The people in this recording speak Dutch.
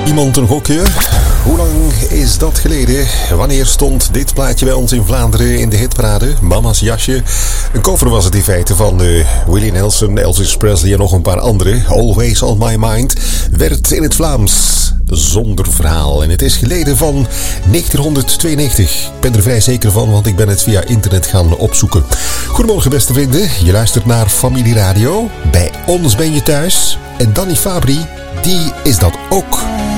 iemand een gokje? Hoe lang is dat geleden? Wanneer stond dit plaatje bij ons in Vlaanderen in de hitparade? Mama's jasje. Een cover was het in feite van Willie Nelson, Elvis Presley en nog een paar andere. Always on my mind werd in het Vlaams zonder verhaal. En het is geleden van 1992. Ik ben er vrij zeker van, want ik ben het via internet gaan opzoeken. Goedemorgen beste vrienden. Je luistert naar Familie Radio. Bij ons ben je thuis. En Danny Fabri, die is dat ook.